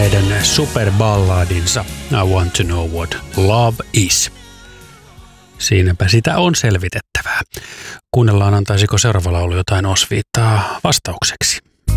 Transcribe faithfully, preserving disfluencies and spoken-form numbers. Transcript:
heidän superballadinsa I Want to Know What Love Is. Siinäpä sitä on selvitettävää. Kuunnellaan, antaisiko seuraava laulu jotain osviittaa vastaukseksi.